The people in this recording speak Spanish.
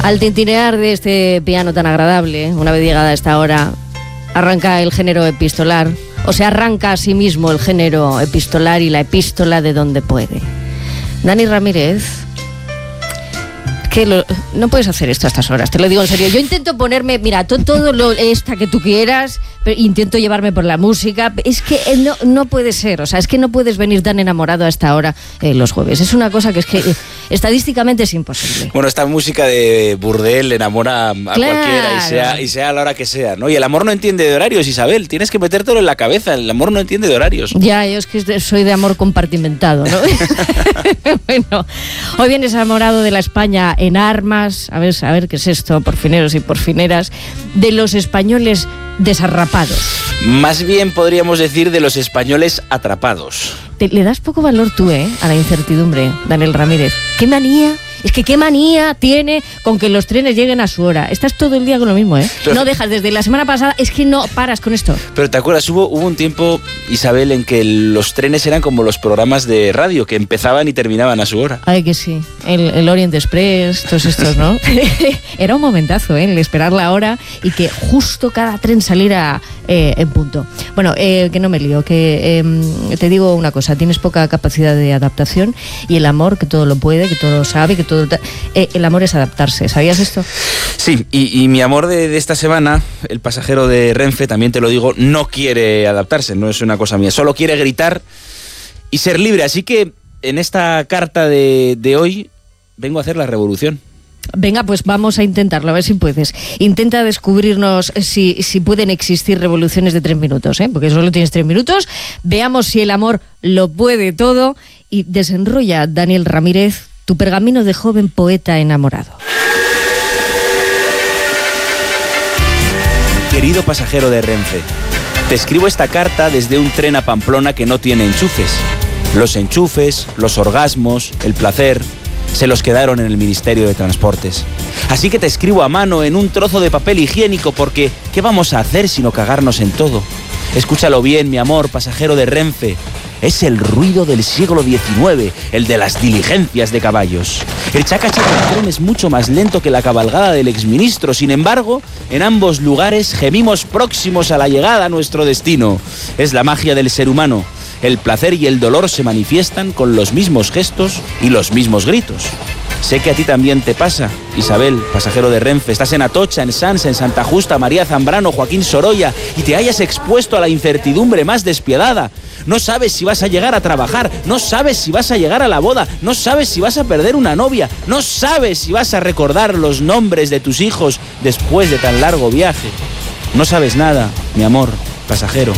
Al tintinear de este piano tan agradable, una vez llegada a esta hora, arranca el género epistolar, o se arranca a sí mismo el género epistolar y la epístola de donde puede. Dani Ramírez, no puedes hacer esto a estas horas, te lo digo en serio. Yo intento ponerme, mira, todo lo esta que tú quieras, pero intento llevarme por la música. Es que no puede ser, o sea, es que no puedes venir tan enamorado a esta hora los jueves. Es una cosa que es que estadísticamente es imposible. Bueno, esta música de Burdel enamora a cualquiera y sea a la hora que sea, ¿no? Y el amor no entiende de horarios, Isabel, tienes que metértelo en la cabeza, el amor no entiende de horarios. Ya, yo es que soy de amor compartimentado, ¿no? Bueno, hoy vienes enamorado de la España en armas, a ver qué es esto, porfineros y porfineras, de los españoles desarrapados. Más bien podríamos decir de los españoles atrapados. Le das poco valor tú, a la incertidumbre, Daniel Ramírez. ¿Qué manía? Es que qué manía tiene con que los trenes lleguen a su hora. Estás todo el día con lo mismo, Pero, no dejas, desde la semana pasada, es que no paras con esto. Pero ¿te acuerdas? Hubo un tiempo, Isabel, en que los trenes eran como los programas de radio, que empezaban y terminaban a su hora. Ay, que sí. El Orient Express, todos estos, ¿no? Era un momentazo, el esperar la hora y que justo cada tren saliera en punto. Bueno, que no me lío, que te digo una cosa, tienes poca capacidad de adaptación y el amor, que todo lo puede, que todo lo sabe, que todo... el amor es adaptarse, ¿sabías esto? Sí, y mi amor de esta semana, el pasajero de Renfe, también te lo digo, no quiere adaptarse, no es una cosa mía, solo quiere gritar y ser libre, así que en esta carta de hoy vengo a hacer la revolución. Venga, pues vamos a intentarlo, a ver si puedes. Intenta descubrirnos si pueden existir revoluciones de 3 minutos, porque solo tienes 3 minutos. Veamos si el amor lo puede todo y desenrolla, Daniel Ramírez, tu pergamino de joven poeta enamorado. Querido pasajero de Renfe, te escribo esta carta desde un tren a Pamplona que no tiene enchufes. Los enchufes, los orgasmos, el placer, se los quedaron en el Ministerio de Transportes. Así que te escribo a mano en un trozo de papel higiénico porque ¿qué vamos a hacer sino cagarnos en todo? Escúchalo bien, mi amor, pasajero de Renfe. Es el ruido del siglo XIX, el de las diligencias de caballos. El chaca-chaca del tren es mucho más lento que la cabalgada del exministro. Sin embargo, en ambos lugares gemimos próximos a la llegada a nuestro destino. Es la magia del ser humano. El placer y el dolor se manifiestan con los mismos gestos y los mismos gritos. Sé que a ti también te pasa, Isabel, pasajero de Renfe. Estás en Atocha, en Sanz, en Santa Justa, María Zambrano, Joaquín Sorolla y te hayas expuesto a la incertidumbre más despiadada. No sabes si vas a llegar a trabajar, no sabes si vas a llegar a la boda, no sabes si vas a perder una novia, no sabes si vas a recordar los nombres de tus hijos después de tan largo viaje. No sabes nada, mi amor, pasajero.